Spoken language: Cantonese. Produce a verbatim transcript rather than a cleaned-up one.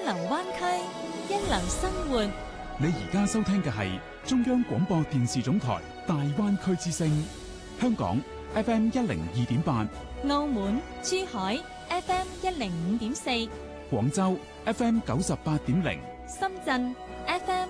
流灣區，一流生活。 你而家收聽嘅係中央廣播電視總台大灣區之聲，香港 F M 一零二點八， 澳門、珠海 F M 一零五點四， 廣州 F M 九十八點零， 深圳